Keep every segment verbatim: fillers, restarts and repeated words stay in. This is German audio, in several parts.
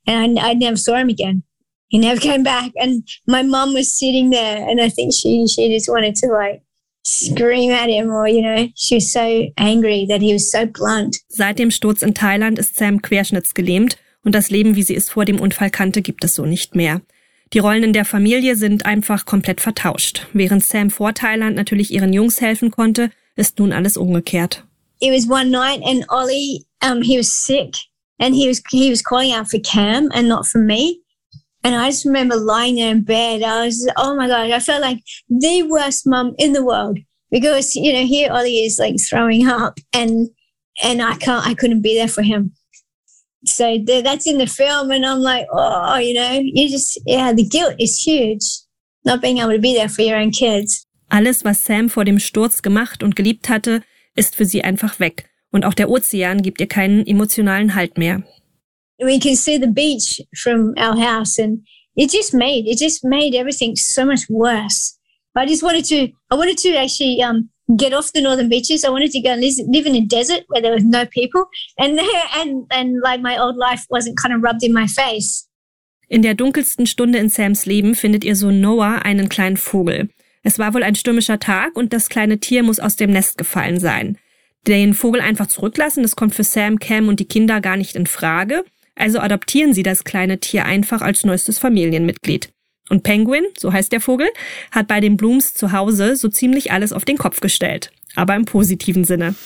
And I, I never saw him again. He never came back. And my mum was sitting there, and I think she she just wanted to like scream at him, or, you know, she was so angry that he was so blunt. Seit dem Sturz in Thailand ist Sam querschnittsgelähmt und das Leben, wie sie es vor dem Unfall kannte, gibt es so nicht mehr. Die Rollen in der Familie sind einfach komplett vertauscht. Während Sam vor Thailand natürlich ihren Jungs helfen konnte, ist nun alles umgekehrt. It was one night and Ollie, um, he was sick and he was he was calling out for Cam and not for me. And I just remember lying there in bed. I was, oh my God, I felt like the worst mum in the world because, you know, here Ollie is like throwing up and and I can't, I couldn't be there for him. So the, that's in the film and I'm like, oh, you know, you just, yeah, the guilt is huge. Not being able to be there for your own kids. Alles, was Sam vor dem Sturz gemacht und geliebt hatte, ist für sie einfach weg. Und auch der Ozean gibt ihr keinen emotionalen Halt mehr. We can see the beach from our house and it just made, it just made everything so much worse. I just wanted to, I wanted to actually um, get off the northern beaches. I wanted to go and live, live in a desert where there was no people and, and, and like my old life wasn't kind of rubbed in my face. In der dunkelsten Stunde in Sams Leben findet ihr Sohn Noah einen kleinen Vogel. Es war wohl ein stürmischer Tag und das kleine Tier muss aus dem Nest gefallen sein. Den Vogel einfach zurücklassen, das kommt für Sam, Cam und die Kinder gar nicht in Frage. Also adoptieren sie das kleine Tier einfach als neuestes Familienmitglied. Und Penguin, so heißt der Vogel, hat bei den Blooms zu Hause so ziemlich alles auf den Kopf gestellt. Aber im positiven Sinne.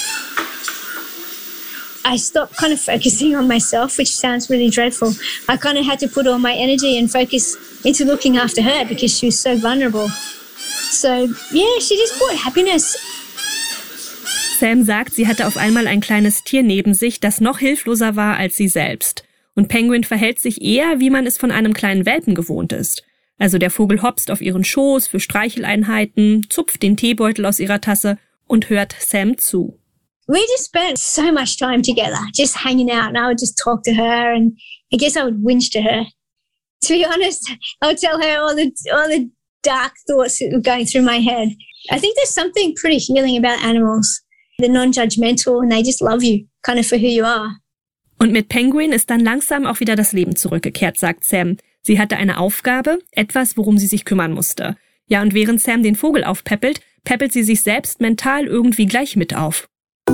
I stopped kind of focusing on myself, which sounds really dreadful. I kind of had to put all my energy and focus into looking after her because she was so vulnerable. So, yeah, she just brought happiness. Sam sagt, sie hatte auf einmal ein kleines Tier neben sich, das noch hilfloser war als sie selbst. Und Penguin verhält sich eher, wie man es von einem kleinen Welpen gewohnt ist. Also der Vogel hopst auf ihren Schoß für Streicheleinheiten, zupft den Teebeutel aus ihrer Tasse und hört Sam zu. We just spent so much time together, just hanging out, and I would just talk to her, and I guess I would whinge to her. To be honest, I would tell her all the all the dark thoughts that were going through my head. I think there's something pretty healing about animals. They're non-judgmental and they just love you, kind of for who you are. Und mit Penguin ist dann langsam auch wieder das Leben zurückgekehrt, sagt Sam. Sie hatte eine Aufgabe, etwas, worum sie sich kümmern musste. Ja, und während Sam den Vogel aufpäppelt, päppelt sie sich selbst mental irgendwie gleich mit auf.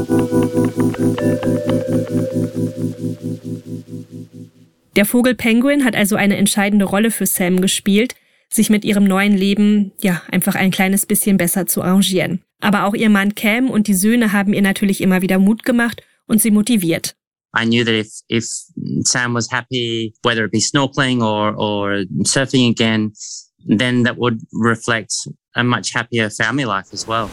Der Vogel Penguin hat also eine entscheidende Rolle für Sam gespielt, sich mit ihrem neuen Leben, ja, einfach ein kleines bisschen besser zu arrangieren. Aber auch ihr Mann Cam und die Söhne haben ihr natürlich immer wieder Mut gemacht und sie motiviert. I knew that if if Sam was happy, whether it be snorkeling or or surfing again, then that would reflect a much happier family life as well.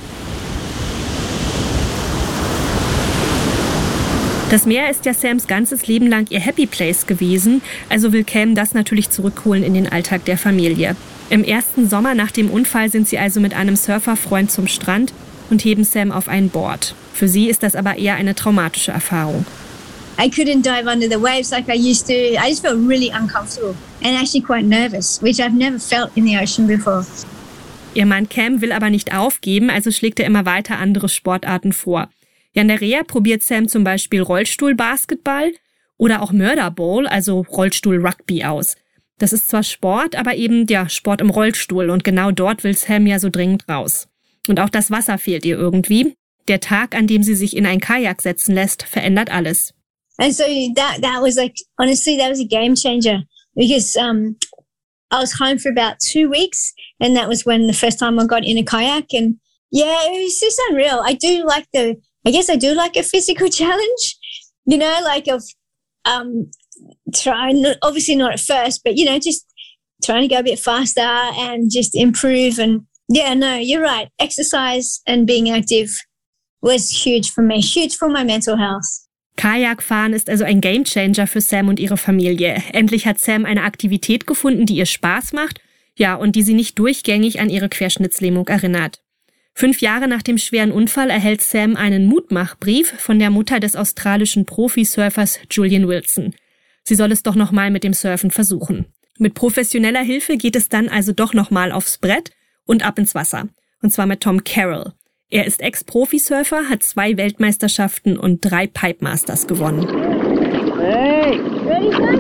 Das Meer ist ja Sams ganzes Leben lang ihr Happy Place gewesen, also will Cam das natürlich zurückholen in den Alltag der Familie. Im ersten Sommer nach dem Unfall sind sie also mit einem Surferfreund zum Strand und heben Sam auf ein Board. Für sie ist das aber eher eine traumatische Erfahrung. I couldn't dive under the waves like I used to. I just felt really uncomfortable and actually quite nervous, which I've never felt in the ocean before. Ihr Mann Cam will aber nicht aufgeben, also schlägt er immer weiter andere Sportarten vor. Ja, in der Reha probiert Sam zum Beispiel Rollstuhl-Basketball oder auch Murderball, also Rollstuhl-Rugby aus. Das ist zwar Sport, aber eben ja Sport im Rollstuhl und genau dort will Sam ja so dringend raus. Und auch das Wasser fehlt ihr irgendwie. Der Tag, an dem sie sich in ein Kajak setzen lässt, verändert alles. And so that that was like, honestly, that was a game changer because um, I was home for about two weeks and that was when the first time I got in a kayak and yeah, it was just unreal. I do like the, I guess I do like a physical challenge, you know, like of um, trying, obviously not at first, but, you know, just trying to go a bit faster and just improve. And yeah, no, you're right. Exercise and being active was huge for me, huge for my mental health. Kajakfahren ist also ein Gamechanger für Sam und ihre Familie. Endlich hat Sam eine Aktivität gefunden, die ihr Spaß macht, ja, und die sie nicht durchgängig an ihre Querschnittslähmung erinnert. Fünf Jahre nach dem schweren Unfall erhält Sam einen Mutmachbrief von der Mutter des australischen Profisurfers Julian Wilson. Sie soll es doch nochmal mit dem Surfen versuchen. Mit professioneller Hilfe geht es dann also doch nochmal aufs Brett und ab ins Wasser. Und zwar mit Tom Carroll. Er ist Ex-Profisurfer, hat zwei Weltmeisterschaften und drei Pipe Masters gewonnen. Hey.